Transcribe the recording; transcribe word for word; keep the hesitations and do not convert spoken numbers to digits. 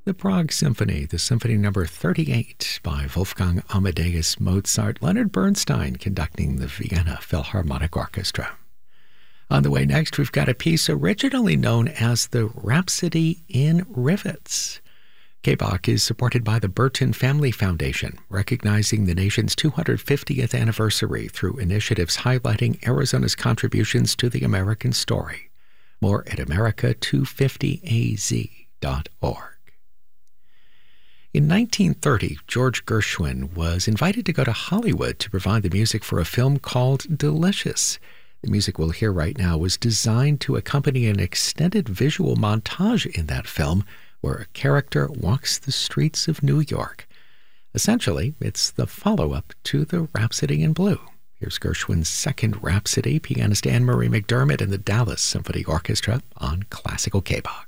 The Prague Symphony, the Symphony Number thirty-eight by Wolfgang Amadeus Mozart, Leonard Bernstein conducting the Vienna Philharmonic Orchestra. On the way next, we've got a piece originally known as the Rhapsody in Rivets. K B O C is supported by the Burton Family Foundation, recognizing the nation's two hundred fiftieth anniversary through initiatives highlighting Arizona's contributions to the American story. More at America two fifty A Z dot org. In nineteen thirty, George Gershwin was invited to go to Hollywood to provide the music for a film called Delicious. The music we'll hear right now was designed to accompany an extended visual montage in that film where a character walks the streets of New York. Essentially, it's the follow-up to the Rhapsody in Blue. Here's Gershwin's second Rhapsody, pianist Anne-Marie McDermott and the Dallas Symphony Orchestra on Classical K B O C.